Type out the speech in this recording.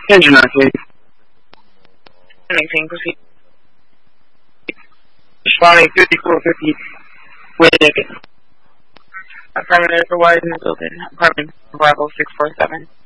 Engine on, please. 19, proceed. Responding 5450 with Affirmative for what is building. Apartment Bravo 647.